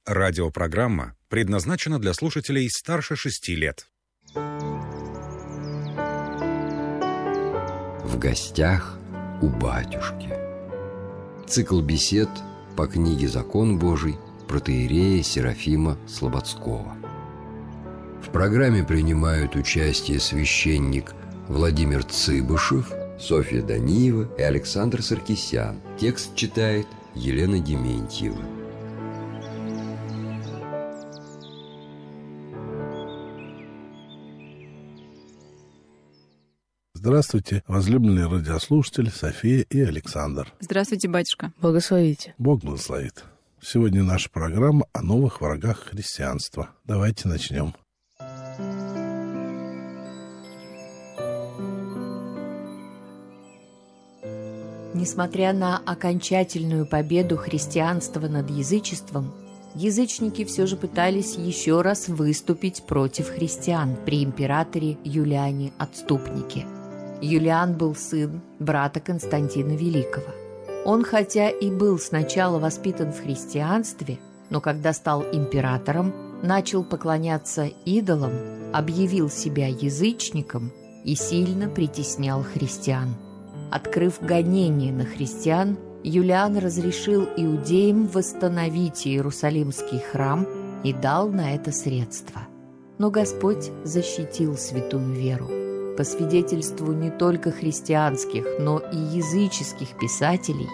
Радиопрограмма предназначена для слушателей старше 6 лет. В гостях у батюшки. Цикл бесед по книге «Закон Божий» протоиерея Серафима Слободского. В программе принимают участие священник Владимир Цыбышев, Софья Даниева и Александр Саркисян. Текст читает Елена Дементьева. Здравствуйте, возлюбленные радиослушатели София и Александр. Здравствуйте, батюшка. Благословите. Бог благословит. Сегодня наша программа о новых врагах христианства. Давайте начнем. Несмотря на окончательную победу христианства над язычеством, язычники все же пытались еще раз выступить против христиан при императоре Юлиане Отступнике. Юлиан был сын брата Константина Великого. Он, хотя и был сначала воспитан в христианстве, но когда стал императором, начал поклоняться идолам, объявил себя язычником и сильно притеснял христиан. Открыв гонение на христиан, Юлиан разрешил иудеям восстановить Иерусалимский храм и дал на это средства. Но Господь защитил святую веру. По свидетельству не только христианских, но и языческих писателей,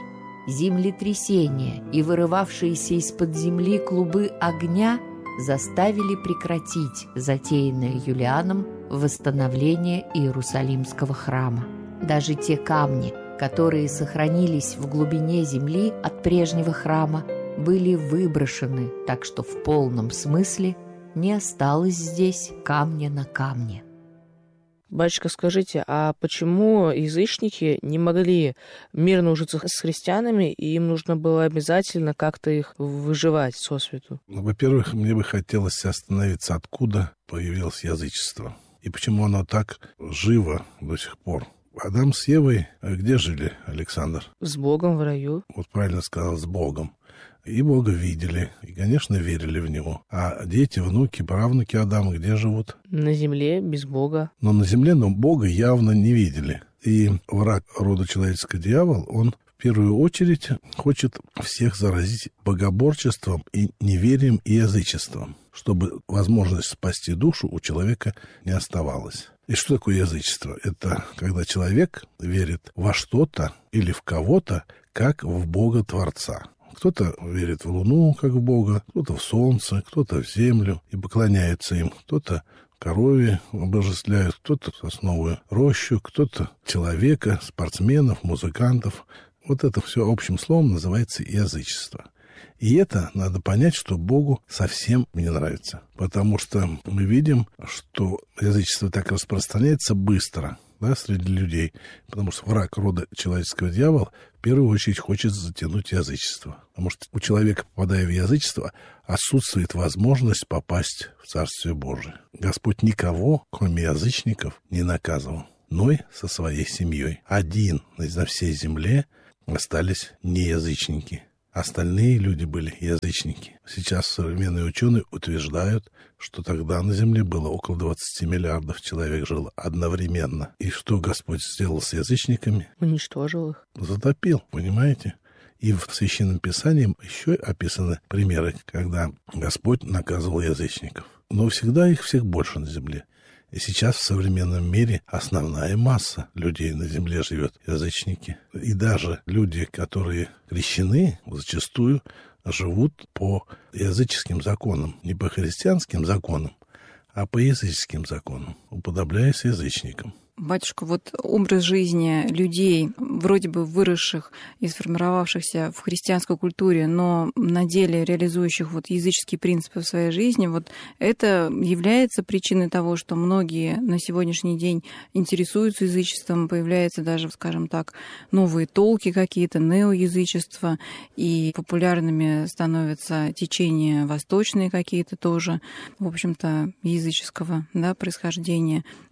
землетрясения и вырывавшиеся из-под земли клубы огня заставили прекратить затеянное Юлианом восстановление Иерусалимского храма. Даже те камни, которые сохранились в глубине земли от прежнего храма, были выброшены, так что в полном смысле не осталось здесь камня на камне. Батюшка, скажите, а почему язычники не могли мирно ужиться с христианами, и им нужно было обязательно как-то их выживать сосвету? Во-первых, мне бы хотелось остановиться, откуда появилось язычество и почему оно так живо до сих пор. Адам с Евой где жили, Александр? С Богом в раю. Вот правильно сказал, с Богом. И Бога видели, и, конечно, верили в Него. А дети, внуки, правнуки Адама где живут? На земле, без Бога. Но на земле, но Бога явно не видели. И враг рода человеческого, дьявол, он в первую очередь хочет всех заразить богоборчеством и неверием и язычеством, чтобы возможность спасти душу у человека не оставалась. И что такое язычество? Это когда человек верит во что-то или в кого-то, как в Бога-творца. Кто-то верит в Луну, как в Бога, кто-то в Солнце, кто-то в Землю и поклоняется им, кто-то корове обожествляют, кто-то сосновую рощу, кто-то человека, спортсменов, музыкантов. Вот это все общим словом называется язычество. И это надо понять, что Богу совсем не нравится. Потому что мы видим, что язычество так распространяется быстро, да, среди людей. Потому что враг рода человеческого, дьявол, в первую очередь хочет затянуть язычество. Потому что у человека, попадая в язычество, отсутствует возможность попасть в Царствие Божие. Господь никого, кроме язычников, не наказывал. Ной со своей семьей. Один на всей земле остались неязычники. Остальные люди были язычники. Сейчас современные ученые утверждают, что тогда на Земле было около 20 миллиардов человек жило одновременно. И что Господь сделал с язычниками? Уничтожил их. Затопил, понимаете? И в Священном Писании еще описаны примеры, когда Господь наказывал язычников. Но всегда их всех больше на Земле. И сейчас в современном мире основная масса людей на земле живет язычники. И даже люди, которые крещены, зачастую живут по языческим законам. Не по христианским законам, а по языческим законам, уподобляясь язычникам. Батюшка, вот образ жизни людей, вроде бы выросших и сформировавшихся в христианской культуре, но на деле реализующих вот языческие принципы в своей жизни, вот это является причиной того, что многие на сегодняшний день интересуются язычеством, появляются даже, скажем так, новые толки какие-то, неоязычества, и популярными становятся течения восточные какие-то тоже, в общем-то, языческого, да, происхождения.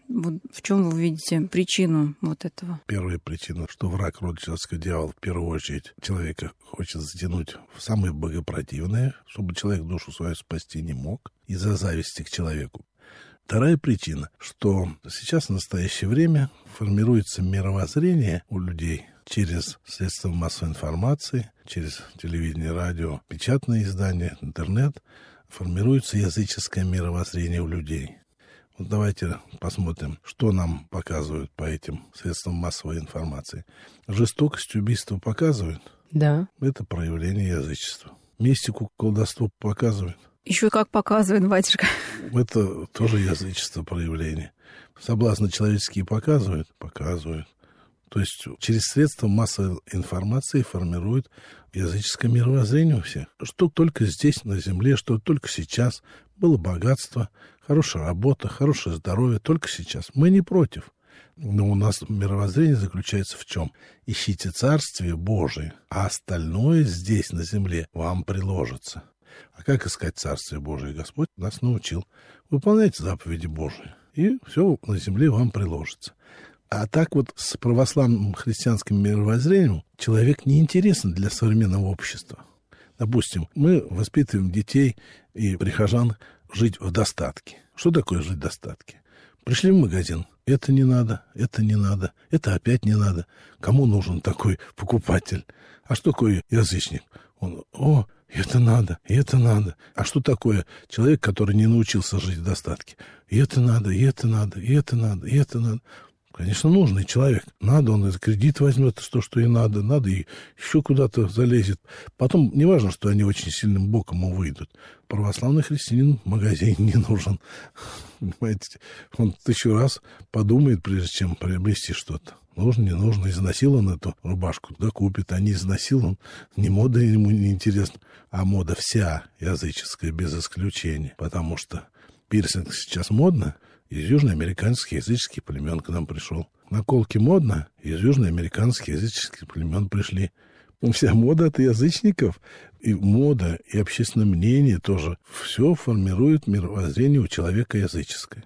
Вот в чем вы видите причину вот этого? Первая причина, что враг рода человеческого, дьявол, в первую очередь человека хочет затянуть в самое богопротивное, чтобы человек душу свою спасти не мог, из-за зависти к человеку. Вторая причина, что сейчас в настоящее время формируется мировоззрение у людей через средства массовой информации, через телевидение, радио, печатные издания, интернет, формируется языческое мировоззрение у людей. Вот давайте посмотрим, что нам показывают по этим средствам массовой информации. Жестокость убийства показывают? Да. Это проявление язычества. Мистику, колдовство показывают? Еще как показывает, батюшка. Это тоже язычество проявление. Соблазны человеческие показывают? Показывают. То есть через средства массовой информации формируют языческое мировоззрение у всех. Что только здесь, на земле, что только сейчас было богатство, хорошая работа, хорошее здоровье, только сейчас. Мы не против. Но у нас мировоззрение заключается в чем? Ищите Царствие Божие, а остальное здесь, на земле, вам приложится. А как искать Царствие Божие? Господь нас научил. Выполняйте заповеди Божии, и все на земле вам приложится. А так вот с православным христианским мировоззрением человек не интересен для современного общества. Допустим, мы воспитываем детей и прихожан жить в достатке. Что такое жить в достатке? Пришли в магазин. Это не надо, это не надо, это опять не надо. Кому нужен такой покупатель? А что такое язычник? Он, это надо, и это надо. А что такое человек, который не научился жить в достатке? И это надо, и это надо, и это надо, и это надо. Конечно, нужный человек. Надо, он кредит возьмет, что и надо, и еще куда-то залезет. Потом, не важно, что они очень сильным боком выйдут. Православный христианин в магазине не нужен. Понимаете, он 1000 раз подумает, прежде чем приобрести что-то. Нужно, не нужно. Износил он эту рубашку, да купит. А не износил он, ни мода ему не интересна. А мода вся языческая, без исключения. Потому что пирсинг сейчас модно. Из южноамериканских языческих племен к нам пришел. Наколки модно, из южноамериканских языческих племен пришли. Вся мода от язычников, и мода, и общественное мнение тоже. Все формирует мировоззрение у человека языческое.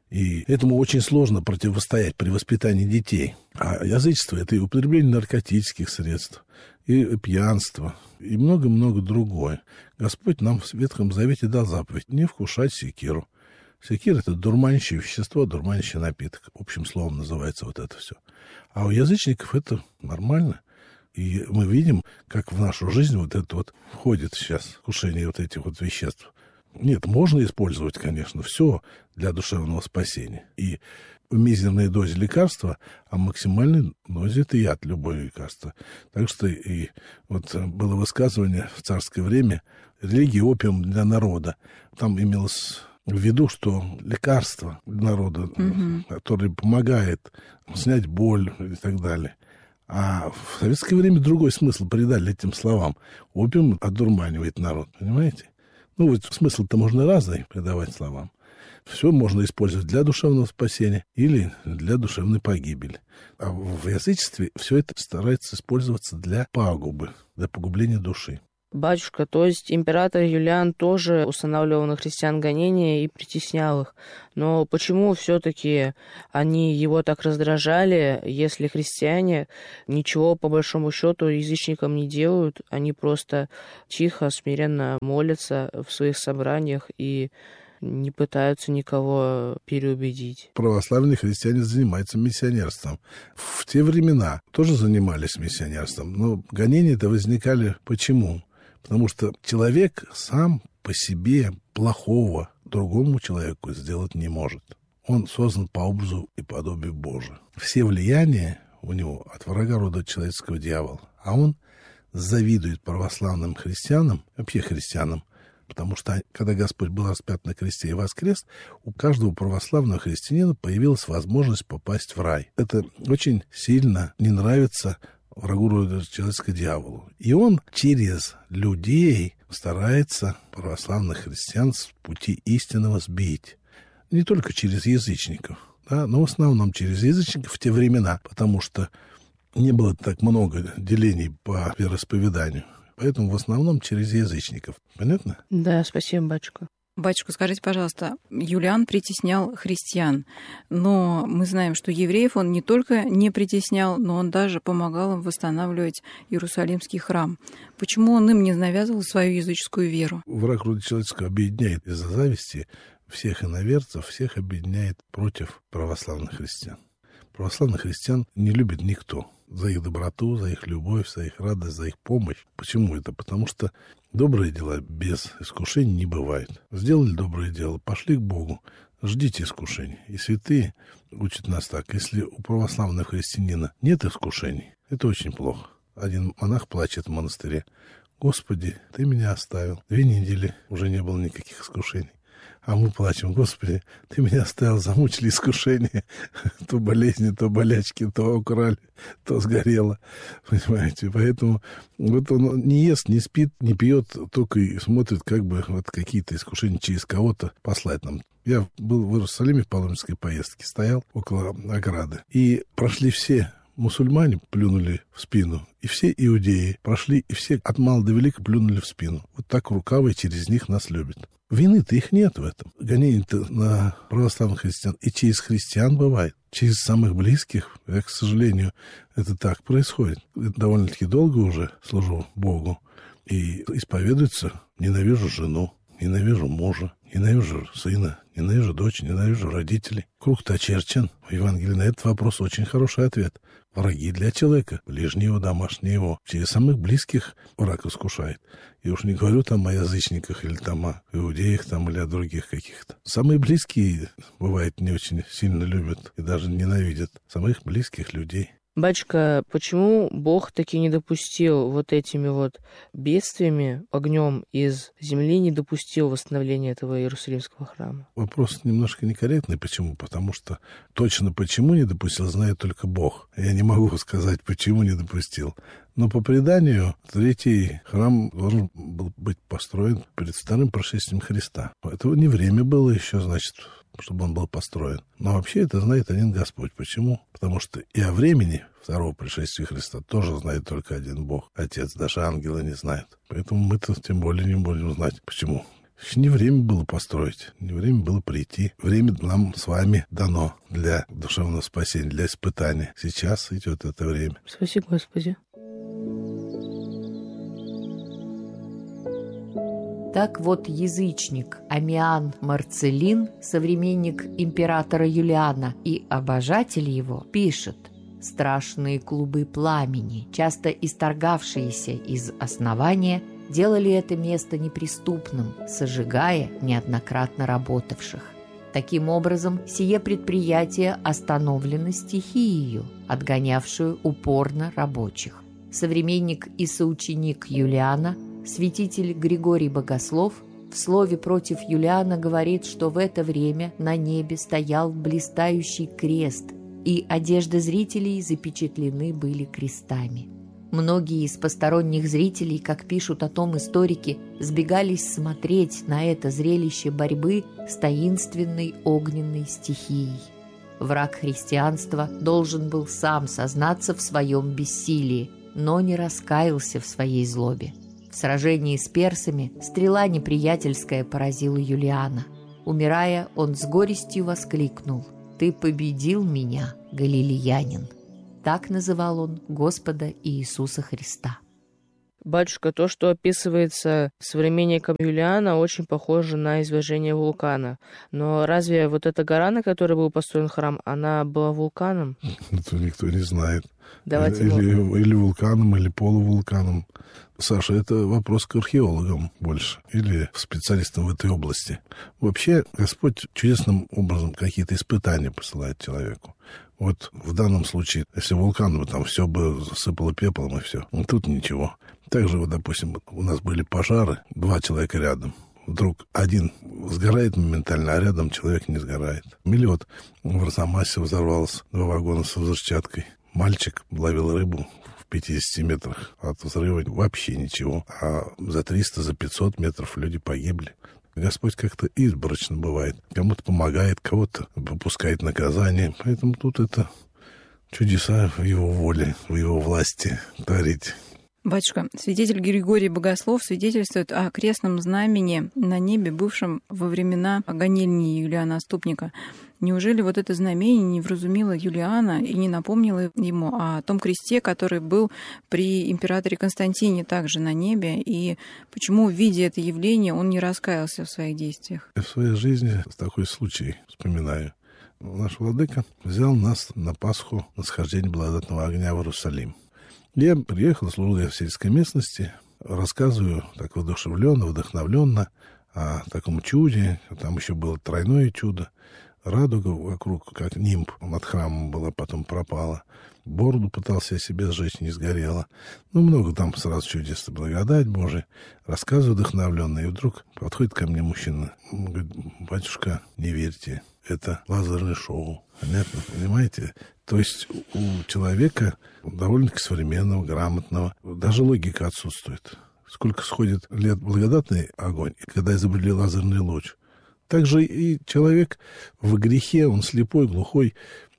И этому очень сложно противостоять при воспитании детей. А язычество — это и употребление наркотических средств, и пьянство, и много-много другое. Господь нам в Ветхом Завете дал заповедь не вкушать секиру. Секир — это дурманящее вещество, дурманящий напиток. Общим словом называется вот это все. А у язычников это нормально. И мы видим, как в нашу жизнь вот это вот входит сейчас вкушение вот этих вот веществ. Нет, можно использовать, конечно, все для душевного спасения. И в мизерной дозе лекарства, а в максимальной дозе это яд, любое лекарство. Так что и вот было высказывание в царское время: религия — опиум для народа. Там имелось в виду, что лекарство для народа, которое помогает снять боль и так далее. А в советское время другой смысл придали этим словам. Опиум одурманивает народ, понимаете? Ну, вот смысл-то можно разный придавать словам. Все можно использовать для душевного спасения или для душевной погибели. А в язычестве все это старается использоваться для пагубы, для погубления души. Батюшка, то есть император Юлиан тоже устанавливал на христиан гонения и притеснял их. Но почему все-таки они его так раздражали, если христиане ничего по большому счету язычникам не делают, они просто тихо, смиренно молятся в своих собраниях и не пытаются никого переубедить? Православные христиане занимаются миссионерством. В те времена тоже занимались миссионерством, но гонения-то возникали почему? Потому что человек сам по себе плохого другому человеку сделать не может. Он создан по образу и подобию Божию. Все влияния у него от врага рода человеческого, дьявола. А он завидует православным христианам, вообще христианам, потому что, когда Господь был распят на кресте и воскрес, у каждого православного христианина появилась возможность попасть в рай. Это очень сильно не нравится врагу рода человеческого, дьяволу. И он через людей старается православных христиан с пути истинного сбить. Не только через язычников, да, но в основном через язычников в те времена, потому что не было так много делений по вероисповеданию. Поэтому в основном через язычников. Понятно? Да, спасибо, батюшка. Батюшка, скажите, пожалуйста, Юлиан притеснял христиан, но мы знаем, что евреев он не только не притеснял, но он даже помогал им восстанавливать Иерусалимский храм. Почему он им не навязывал свою языческую веру? Враг рода человеческого объединяет из-за зависти всех иноверцев, всех объединяет против православных христиан. Православных христиан не любит никто. За их доброту, за их любовь, за их радость, за их помощь. Почему это? Потому что добрые дела без искушений не бывает. Сделали доброе дело, пошли к Богу, ждите искушений. И святые учат нас так: если у православного христианина нет искушений, это очень плохо. Один монах плачет в монастыре: «Господи, ты меня оставил. 2 недели уже не было никаких искушений». А мы плачем: «Господи, ты меня оставил, замучили искушения». То болезни, то болячки, то украли, то сгорело. Понимаете? Поэтому вот он не ест, не спит, не пьет, только и смотрит, как бы вот какие-то искушения через кого-то послать нам. Я был в Иерусалиме в паломнической поездке, стоял около ограды. И прошли все мусульмане, плюнули в спину, и все иудеи прошли, и все от мала до велика плюнули в спину. Вот так рукавы через них нас любят. Вины-то их нет в этом. Гонение-то на православных христиан и через христиан бывает. Через самых близких, к сожалению, это так происходит. Довольно-таки долго уже служу Богу. И исповедуется: ненавижу жену, ненавижу мужа, ненавижу сына, ненавижу дочь, ненавижу родителей. Круг-то очерчен. В Евангелии на этот вопрос очень хороший ответ. Враги для человека, ближнего, домашнего его. Через самых близких враг искушает. И уж не говорю там о язычниках или там о иудеях там, или о других каких-то. Самые близкие, бывает, не очень сильно любят и даже ненавидят самых близких людей. Батюшка, почему Бог таки не допустил вот этими вот бедствиями, огнем из земли, не допустил восстановления этого Иерусалимского храма? Вопрос немножко некорректный. Почему? Потому что точно почему не допустил, знает только Бог. Я не могу сказать, почему не допустил. Но по преданию, 3-й храм должен был быть построен перед вторым пришествием Христа. Этого не время было еще, значит, чтобы он был построен. Но вообще это знает один Господь. Почему? Потому что и о времени второго пришествия Христа тоже знает только один Бог. Отец, даже ангелы не знают. Поэтому мы-то тем более не будем знать. Почему? Еще не время было построить, не время было прийти. Время нам с вами дано для душевного спасения, для испытания. Сейчас идет это время. Спаси Господи. Так вот, язычник Амиан Марцелин, современник императора Юлиана и обожатель его, пишет: «Страшные клубы пламени, часто исторгавшиеся из основания, делали это место неприступным, сожигая неоднократно работавших. Таким образом, сие предприятие остановлено стихией, отгонявшую упорно рабочих. Современник и соученик Юлиана, святитель Григорий Богослов, в слове против Юлиана говорит, что в это время на небе стоял блистающий крест, и одежды зрителей запечатлены были крестами. Многие из посторонних зрителей, как пишут о том историки, сбегались смотреть на это зрелище борьбы с таинственной огненной стихией. Враг христианства должен был сам сознаться в своем бессилии, но не раскаялся в своей злобе. В сражении с персами стрела неприятельская поразила Юлиана. Умирая, он с горестью воскликнул: «Ты победил меня, галилеянин». Так называл он Господа Иисуса Христа. Батюшка, то, что описывается современником Юлиана, очень похоже на извержение вулкана. Но разве вот эта гора, на которой был построен храм, она была вулканом? Это никто не знает. Давайте или вулканом, или полувулканом. Саша, это вопрос к археологам больше, или специалистам в этой области. Вообще, Господь чудесным образом какие-то испытания посылает человеку. Вот в данном случае, если вулкан бы там все бы засыпало пеплом и все, тут ничего. Также, вот, допустим, у нас были пожары, 2 человека рядом. Вдруг один сгорает моментально, а рядом человек не сгорает. Или вот в Арзамасе взорвалось 2 вагона со взрывчаткой. Мальчик ловил рыбу в 50 метрах от взрыва, вообще ничего. А за 300, за 500 метров люди погибли. Господь как-то изборочно бывает. Кому-то помогает, кого-то попускает наказание. Поэтому тут это чудеса в его воле, в его власти творить. Батюшка, святитель Григорий Богослов свидетельствует о крестном знамени на небе, бывшем во времена гонений Юлиана Отступника. Неужели вот это знамение не вразумило Юлиана и не напомнило ему о том кресте, который был при императоре Константине также на небе, и почему, видя это явление, он не раскаялся в своих действиях? Я в своей жизни такой случай вспоминаю. Наш владыка взял нас на Пасху на схождение благодатного огня в Иерусалим. Я приехал, служил я в сельской местности, рассказываю так воодушевленно, вдохновленно о таком чуде. Там еще было тройное чудо. Радуга вокруг, как нимб над храмом была, потом пропала. Бороду пытался я себе сжечь, не сгорела. Много там сразу чудес, благодать Божия. Рассказываю вдохновленно, и вдруг подходит ко мне мужчина. Он говорит: батюшка, не верьте, это лазерное шоу. Понятно, понимаете? То есть у человека довольно-таки современного, грамотного, даже логика отсутствует. Сколько сходит лет благодатный огонь, когда изобрели лазерный луч. Также и человек в грехе, он слепой, глухой,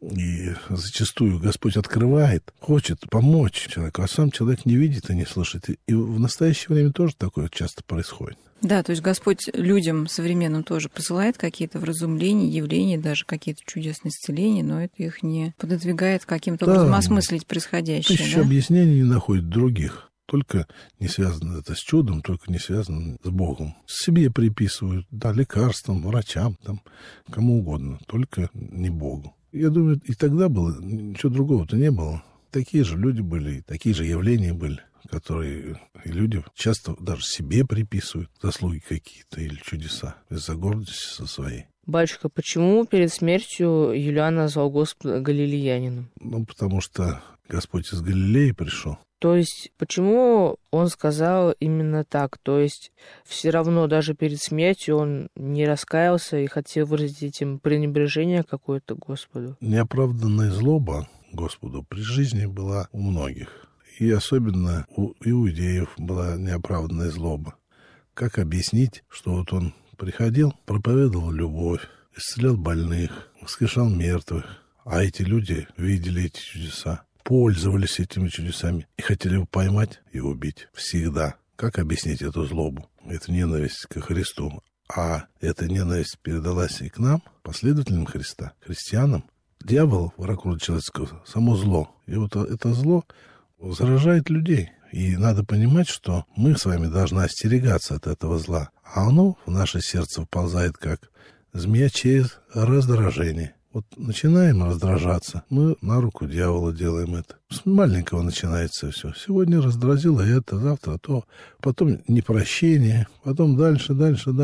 и зачастую Господь открывает, хочет помочь человеку, а сам человек не видит и не слышит. И в настоящее время тоже такое часто происходит. Да, то есть Господь людям современным тоже посылает какие-то вразумления, явления, даже какие-то чудесные исцеления, но это их не пододвигает каким-то образом осмыслить происходящее. Тысячи объяснений не находят других. Только не связано это с чудом, только не связано с Богом. Себе приписывают, да, лекарствам, врачам, там, кому угодно, только не Богу. Я думаю, и тогда было, ничего другого-то не было. Такие же люди были, такие же явления были, которые и люди часто даже себе приписывают заслуги какие-то или чудеса из-за гордости со своей. Батюшка, почему перед смертью Юлиан назвал Господа галилеянином? Потому что Господь из Галилеи пришел. То есть, почему он сказал именно так? То есть, все равно даже перед смертью он не раскаялся и хотел выразить этим пренебрежение какое-то Господу? Неоправданная злоба Господу при жизни была у многих. И особенно у иудеев была неоправданная злоба. Как объяснить, что вот он приходил, проповедовал любовь, исцелял больных, воскрешал мертвых, а эти люди видели эти чудеса, пользовались этими чудесами и хотели его поймать и убить всегда. Как объяснить эту злобу, эту ненависть ко Христу? А эта ненависть передалась и к нам, последователям Христа, христианам. Дьявол, враг рода человеческого, само зло. И вот это зло заражает людей. И надо понимать, что мы с вами должны остерегаться от этого зла. А оно в наше сердце вползает как змея через раздражение. Вот начинаем раздражаться, мы на руку дьявола делаем это. С маленького начинается все. Сегодня раздразило это, завтра то, потом непрощение, потом дальше.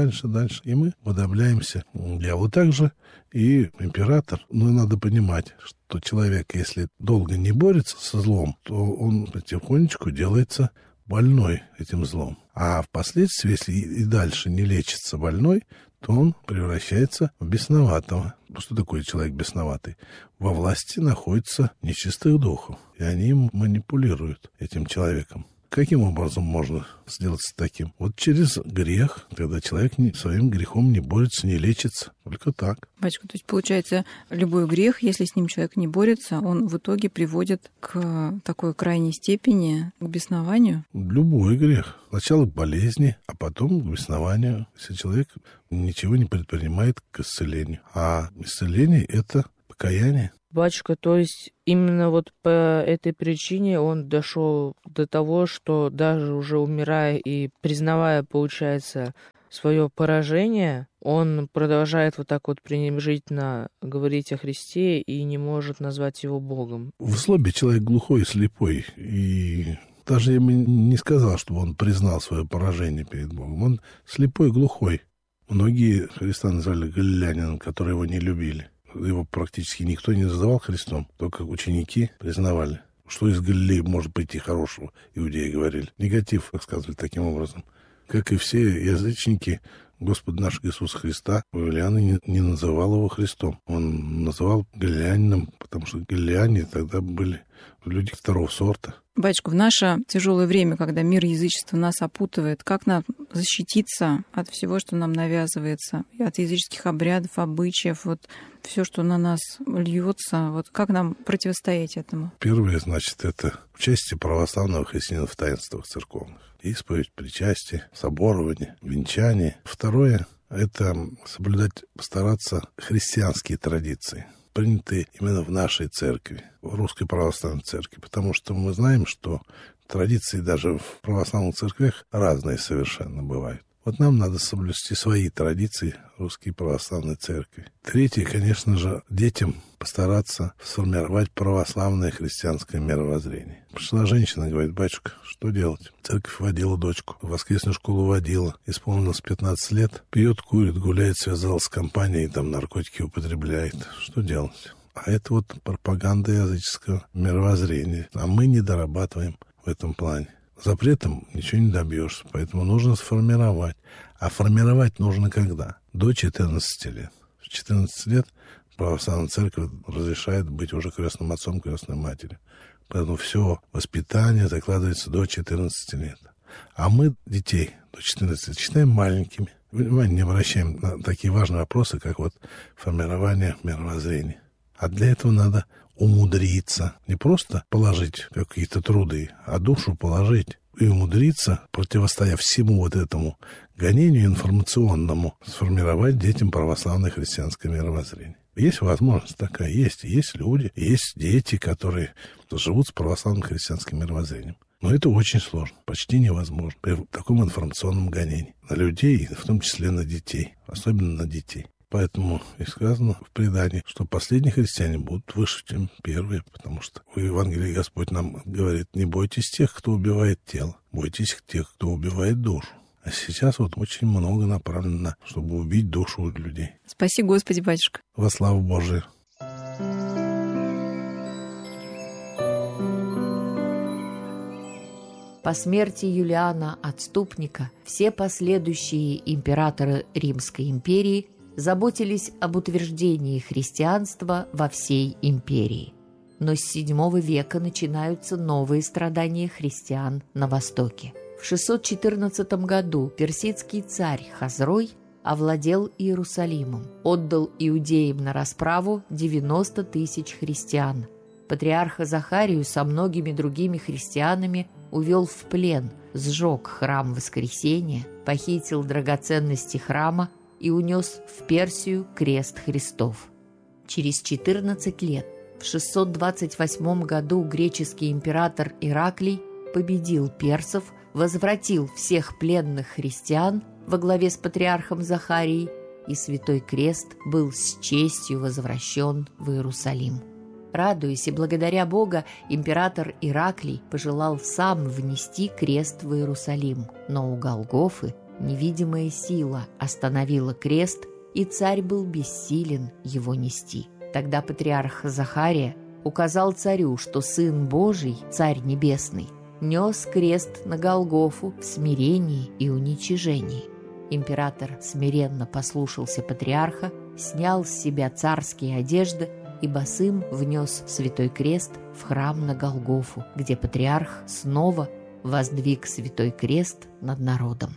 И мы уподобляемся дьяволу. Также и император. Но надо понимать, что человек, если долго не борется со злом, то он потихонечку делается больной этим злом. А впоследствии, если и дальше не лечится больной, то он превращается в бесноватого. Что такое человек бесноватый? Во власти находятся нечистых духов, и они манипулируют этим человеком. Каким образом можно сделаться таким? Вот через грех, когда человек своим грехом не борется, не лечится. Только так. Батюшка, то есть, получается, любой грех, если с ним человек не борется, он в итоге приводит к такой крайней степени, к беснованию? Любой грех. Сначала к болезни, а потом к беснованию. Если человек ничего не предпринимает к исцелению. А исцеление — это покаяние. Батюшка, то есть именно вот по этой причине он дошел до того, что даже уже умирая и признавая, получается, свое поражение, он продолжает вот так вот пренебрежительно говорить о Христе и не может назвать его Богом. В злобе человек глухой и слепой, и даже я бы не сказал, чтобы он признал свое поражение перед Богом. Он слепой и глухой. Многие Христа назвали галилеянином, которые его не любили. Его практически никто не называл Христом, только ученики признавали. Что из Галилеи может прийти хорошего, иудеи говорили. Негатив рассказывали таким образом. Как и все язычники, Господа нашего Иисуса Христа Юлиан не называл его Христом. Он называл галилеянином, потому что галилеяне тогда были люди второго сорта. Батюшка, в наше тяжелое время, когда мир язычества нас опутывает, как нам защититься от всего, что нам навязывается, и от языческих обрядов, обычаев, вот все, что на нас льется, вот как нам противостоять этому? Первое, значит, это участие православного христианина в таинствах церковных. Исповедь, причастие, соборование, венчание. Второе — это соблюдать, стараться христианские традиции, принятые именно в нашей церкви, в Русской Православной Церкви, потому что мы знаем, что традиции даже в православных церквях разные совершенно бывают. Вот нам надо соблюсти свои традиции Русской Православной Церкви. Третье, конечно же, детям постараться сформировать православное христианское мировоззрение. Пришла женщина, говорит: батюшка, что делать? Церковь водила дочку, в воскресную школу водила, исполнилось 15 лет, пьет, курит, гуляет, связалась с компанией, там наркотики употребляет. Что делать? А это вот пропаганда языческого мировоззрения. А мы не дорабатываем в этом плане. Запретом ничего не добьешься, поэтому нужно сформировать. А формировать нужно когда? До 14 лет. В 14 лет православная церковь разрешает быть уже крестным отцом, крестной матерью. Поэтому все воспитание закладывается до 14 лет. А мы детей до 14 лет считаем маленькими. Внимание не обращаем на такие важные вопросы, как вот формирование мировоззрения. А для этого надо умудриться. Не просто положить какие-то труды, а душу положить и умудриться, противостоя всему вот этому гонению информационному, сформировать детям православное христианское мировоззрение. Есть возможность такая, есть люди, есть дети, которые живут с православным христианским мировоззрением. Но это очень сложно, почти невозможно при таком информационном гонении на людей, в том числе на детей, особенно на детей. Поэтому и сказано в предании, что последние христиане будут выше, чем первые, потому что в Евангелии Господь нам говорит: не бойтесь тех, кто убивает тело, бойтесь тех, кто убивает душу. А сейчас вот очень много направлено, чтобы убить душу у людей. Спаси Господи, батюшка. Во славу Божию. По смерти Юлиана Отступника все последующие императоры Римской империи заботились об утверждении христианства во всей империи. Но с VII века начинаются новые страдания христиан на Востоке. В 614 году персидский царь Хазрой овладел Иерусалимом, отдал иудеям на расправу 90 тысяч христиан. Патриарха Захарию со многими другими христианами увел в плен, сжег храм Воскресения, похитил драгоценности храма и унес в Персию крест Христов. Через 14 лет, в 628 году, греческий император Ираклий победил персов, возвратил всех пленных христиан во главе с патриархом Захарией, и Святой Крест был с честью возвращен в Иерусалим. Радуясь и благодаря Бога, император Ираклий пожелал сам внести крест в Иерусалим, но у Голгофы невидимая сила остановила крест, и царь был бессилен его нести. Тогда патриарх Захария указал царю, что Сын Божий, Царь Небесный, нес крест на Голгофу в смирении и уничижении. Император смиренно послушался патриарха, снял с себя царские одежды и босым внес Святой Крест в храм на Голгофу, где патриарх снова воздвиг Святой Крест над народом.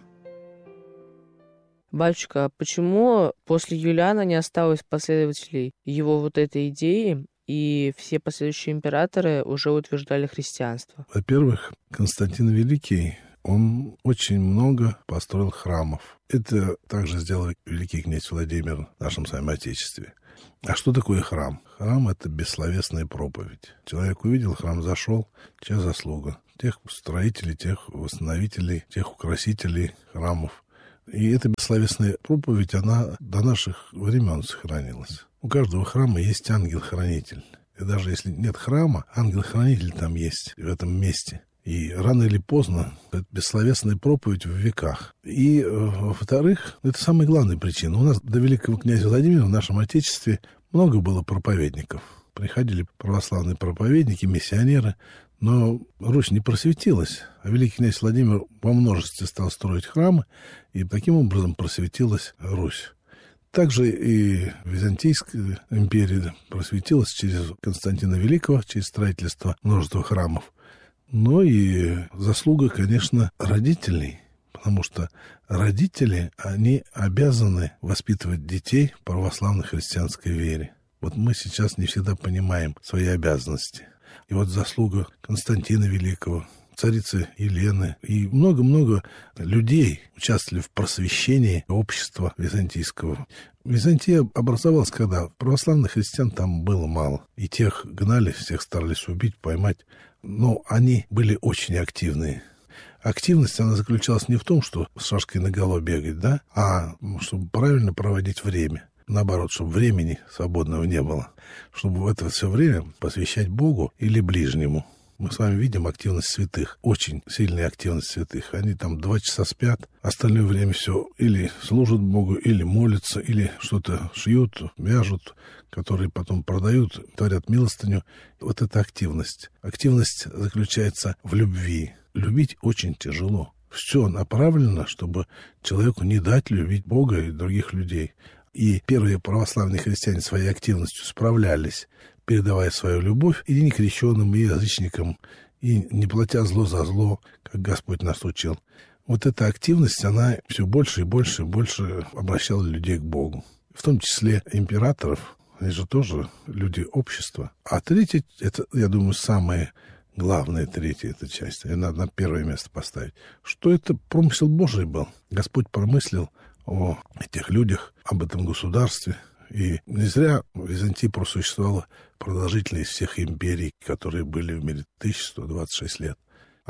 Батюшка, а почему после Юлиана не осталось последователей его вот этой идеи, и все последующие императоры уже утверждали христианство? Во-первых, Константин Великий, он очень много построил храмов. Это также сделал великий князь Владимир в нашем с вами Отечестве. А что такое храм? Храм — это бессловесная проповедь. Человек увидел храм, зашел, чья заслуга? Тех строителей, тех восстановителей, тех украсителей храмов. И эта бессловесная проповедь, она до наших времен сохранилась. У каждого храма есть ангел-хранитель. И даже если нет храма, ангел-хранитель там есть, в этом месте. И рано или поздно это бессловесная проповедь в веках. И, во-вторых, это самая главная причина. У нас до великого князя Владимира в нашем Отечестве много было проповедников. Приходили православные проповедники, миссионеры, но Русь не просветилась, а великий князь Владимир во множестве стал строить храмы, и таким образом просветилась Русь. Также и Византийская империя просветилась через Константина Великого, через строительство множества храмов. Но и заслуга, конечно, родителей, потому что родители, они обязаны воспитывать детей в православной христианской вере. Вот мы сейчас не всегда понимаем свои обязанности. И вот заслуга Константина Великого, царицы Елены и много-много людей участвовали в просвещении общества византийского. Византия образовалась когда? Православных христиан там было мало. И тех гнали, всех старались убить, поймать. Но они были очень активные. Активность, она заключалась не в том, что с шашкой наголо бегать, да, а чтобы правильно проводить время. Наоборот, чтобы времени свободного не было. Чтобы в это все время посвящать Богу или ближнему. Мы с вами видим активность святых, очень сильная активность святых. Они там 2 часа спят, остальное время все или служат Богу, или молятся, или что-то шьют, вяжут, которые потом продают, творят милостыню. Вот это активность. Активность заключается в любви. Любить очень тяжело. Все направлено, чтобы человеку не дать любить Бога и других людей. И первые православные христиане своей активностью справлялись, передавая свою любовь и некрещенным, и язычникам, и не платя зло за зло, как Господь нас учил. Вот эта активность, она все больше и больше и больше обращала людей к Богу. В том числе императоров, они же тоже люди общества. А третье, это, я думаю, самое главное, третья эта часть, ее надо на первое место поставить, что это промысел Божий был. Господь промыслил о этих людях, об этом государстве. И не зря Византия просуществовала продолжительно из всех империй, которые были в мире, 1126 лет.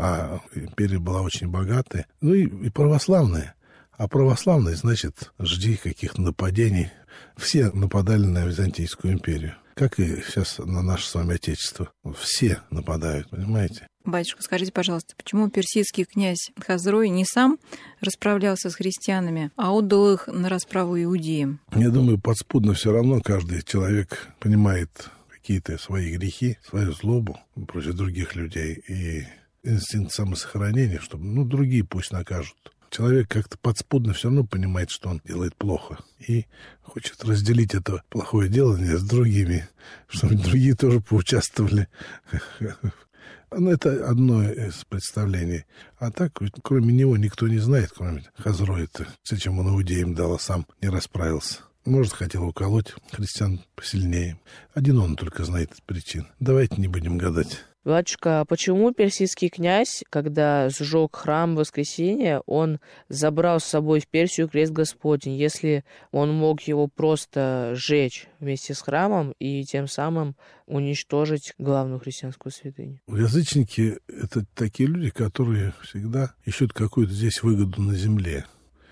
А империя была очень богатая, ну и православная. А православная, значит, жди каких-то нападений. Все нападали на Византийскую империю, как и сейчас на наше с вами Отечество. Все нападают, понимаете? Батюшка, скажите, пожалуйста, почему персидский князь Хазрой не сам расправлялся с христианами, а отдал их на расправу иудеям? Я думаю, подспудно все равно каждый человек понимает какие-то свои грехи, свою злобу против других людей и инстинкт самосохранения, чтобы, другие пусть накажут. Человек как-то подспудно все равно понимает, что он делает плохо, и хочет разделить это плохое делание с другими, чтобы другие тоже поучаствовали. Это одно из представлений. А так, кроме него, никто не знает, кроме Хазроя-то, зачем он иудеям дал, а сам не расправился. Может, хотел уколоть христиан посильнее. Один он только знает причин. Давайте не будем гадать. Батюшка, а почему персидский князь, когда сжег храм в воскресенье, он забрал с собой в Персию крест Господень, если он мог его просто сжечь вместе с храмом и тем самым уничтожить главную христианскую святыню? Язычники — это такие люди, которые всегда ищут какую-то здесь выгоду на земле.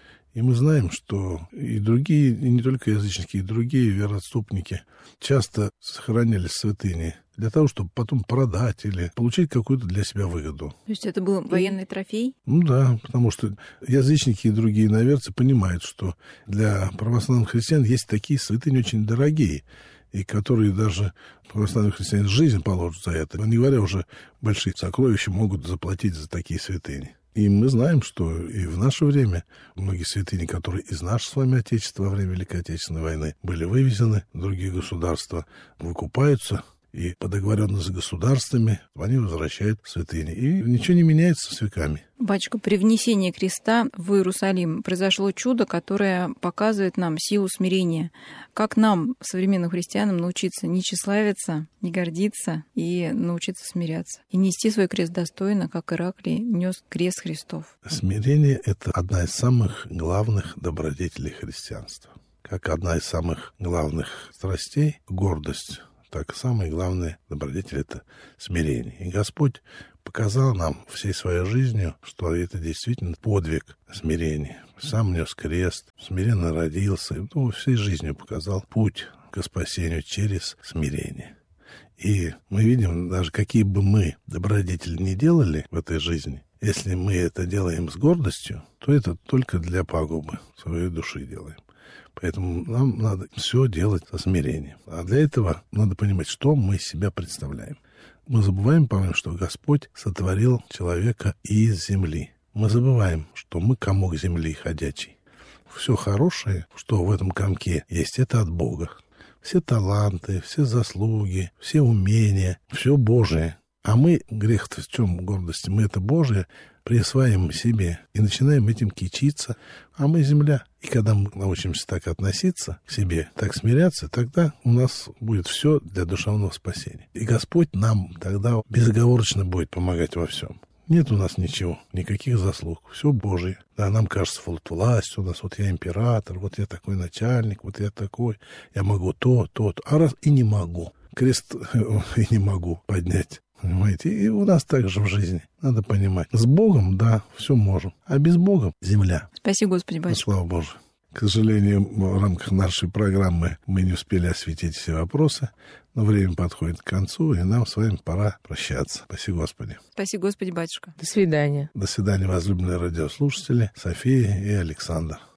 И мы знаем, что и другие, и не только язычники, и другие вероотступники часто сохраняли святыни для того, чтобы потом продать или получить какую-то для себя выгоду. То есть это был военный трофей? Да, потому что язычники и другие иноверцы понимают, что для православных христиан есть такие святыни очень дорогие, и которые даже православные христиане жизнь положат за это. Не говоря уже, большие сокровища могут заплатить за такие святыни. И мы знаем, что и в наше время многие святыни, которые из нашего с вами Отечества во время Великой Отечественной войны были вывезены в другие государства, выкупаются, и по договоренности с государствами они возвращают святыни. И ничего не меняется с веками. Батюшка, при внесении креста в Иерусалим произошло чудо, которое показывает нам силу смирения. Как нам, современным христианам, научиться не тщеславиться, не гордиться и научиться смиряться? И нести свой крест достойно, как Ираклий нес крест Христов. Смирение — это одна из самых главных добродетелей христианства. Как одна из самых главных страстей — гордость. Так, самое главное добродетель — это смирение. И Господь показал нам всей своей жизнью, что это действительно подвиг смирения. Сам нес крест, смиренно родился, всей жизнью показал путь к спасению через смирение. И мы видим, даже какие бы мы добродетели ни делали в этой жизни, если мы это делаем с гордостью, то это только для пагубы своей души делаем. Поэтому нам надо все делать со смирением. А для этого надо понимать, что мы из себя представляем. Мы забываем, по-моему, что Господь сотворил человека из земли. Мы забываем, что мы комок земли ходячий. Все хорошее, что в этом комке есть, это от Бога. Все таланты, все заслуги, все умения, все Божие. А мы, грех-то в чем гордости? Мы это Божие присваиваем себе и начинаем этим кичиться. А мы земля. И когда мы научимся так относиться к себе, так смиряться, тогда у нас будет все для душевного спасения. И Господь нам тогда безоговорочно будет помогать во всем. Нет у нас ничего, никаких заслуг, все Божие. Да, нам кажется, вот власть у нас, вот я император, вот я такой начальник, вот я такой, я могу то. А раз и не могу, крест и не могу поднять. Понимаете, и у нас так же в жизни. Надо понимать. С Богом, да, все можем. А без Бога земля. Спаси Господи, батюшка. Слава Богу. К сожалению, в рамках нашей программы мы не успели осветить все вопросы, но время подходит к концу, и нам с вами пора прощаться. Спаси Господи. Спаси Господи, батюшка. До свидания. До свидания, возлюбленные радиослушатели, София и Александр.